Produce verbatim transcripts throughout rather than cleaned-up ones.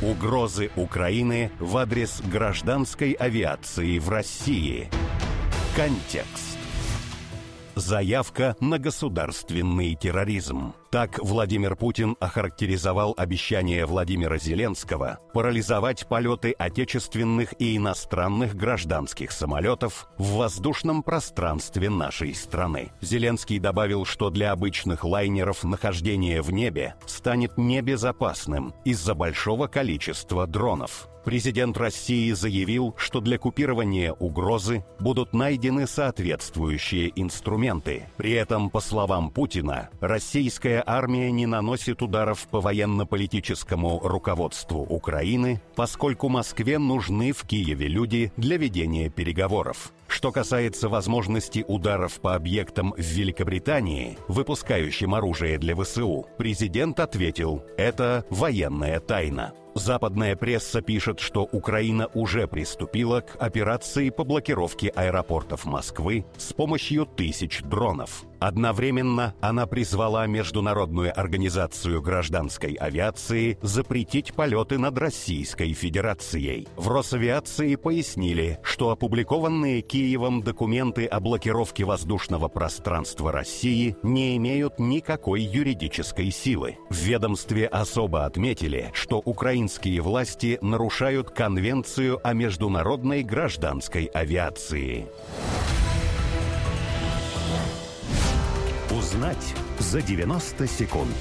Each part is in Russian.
Угрозы Украины в адрес гражданской авиации в России. Контекст. Заявка на государственный терроризм. Так Владимир Путин охарактеризовал обещание Владимира Зеленского парализовать полеты отечественных и иностранных гражданских самолетов в воздушном пространстве нашей страны. Зеленский добавил, что для обычных лайнеров нахождение в небе станет небезопасным из-за большого количества дронов. Президент России заявил, что для купирования угрозы будут найдены соответствующие инструменты. При этом, по словам Путина, российская армия не наносит ударов по военно-политическому руководству Украины, поскольку Москве нужны в Киеве люди для ведения переговоров. Что касается возможности ударов по объектам в Великобритании, выпускающим оружие для ВСУ, президент ответил: «Это военная тайна». Западная пресса пишет, что Украина уже приступила к операции по блокировке аэропортов Москвы с помощью тысяч дронов. Одновременно она призвала Международную организацию гражданской авиации запретить полеты над Российской Федерацией. В Росавиации пояснили, что опубликованные Киевом документы о блокировке воздушного пространства России не имеют никакой юридической силы. В ведомстве особо отметили, что украинские власти нарушают Конвенцию о международной гражданской авиации. Узнать за девяносто секунд.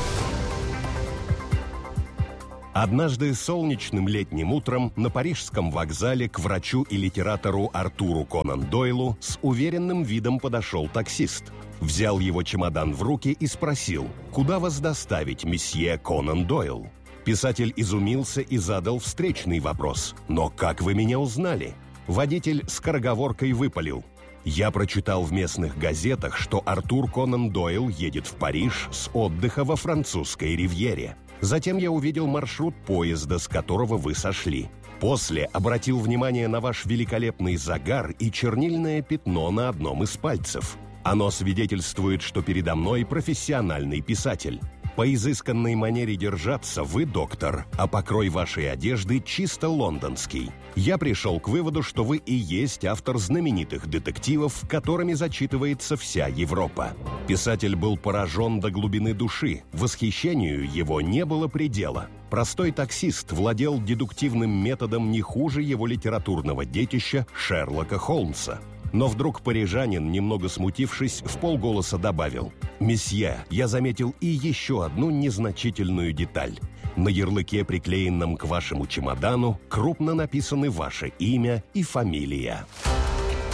Однажды солнечным летним утром на парижском вокзале к врачу и литератору Артуру Конан Дойлу с уверенным видом подошел таксист. Взял его чемодан в руки и спросил: «Куда вас доставить, месье Конан Дойл?» Писатель изумился и задал встречный вопрос: «Но как вы меня узнали?» Водитель скороговоркой выпалил: «Я прочитал в местных газетах, что Артур Конан Дойл едет в Париж с отдыха во французской ривьере. Затем я увидел маршрут поезда, с которого вы сошли. После обратил внимание на ваш великолепный загар и чернильное пятно на одном из пальцев. Оно свидетельствует, что передо мной профессиональный писатель. По изысканной манере держаться вы доктор, а покрой вашей одежды чисто лондонский. Я пришел к выводу, что вы и есть автор знаменитых детективов, которыми зачитывается вся Европа». Писатель был поражен до глубины души, восхищению его не было предела. Простой таксист владел дедуктивным методом не хуже его литературного детища Шерлока Холмса. Но вдруг парижанин, немного смутившись, вполголоса добавил: «Месье, я заметил и еще одну незначительную деталь. На ярлыке, приклеенном к вашему чемодану, крупно написаны ваше имя и фамилия».